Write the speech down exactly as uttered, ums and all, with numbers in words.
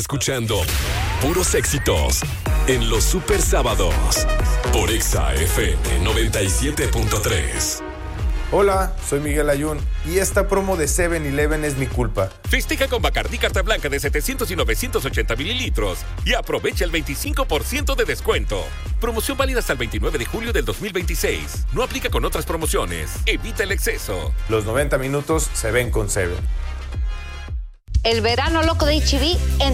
Escuchando puros éxitos en los super sábados por Exa F M noventa y siete punto tres. Hola, soy Miguel Ayun y esta promo de seven eleven es mi culpa. Festeja con Bacardí Carta Blanca de setecientos y novecientos ochenta mililitros y aprovecha el veinticinco por ciento de descuento. Promoción válida hasta el veintinueve de julio del dos mil veintiséis. No aplica con otras promociones. Evita el exceso. Los noventa minutos se ven con Seven. El verano loco de H E B en